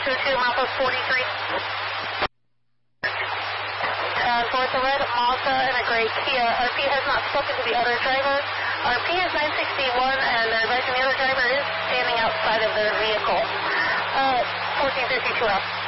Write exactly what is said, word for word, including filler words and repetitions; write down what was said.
two two, Mapa forty-three. Uh, for the red Mazda and a gray Kia, R P has not spoken to the other driver. R P is nine sixty-one, and they're advising the other driver is standing outside of their vehicle. Uh, fourteen fifty-two out.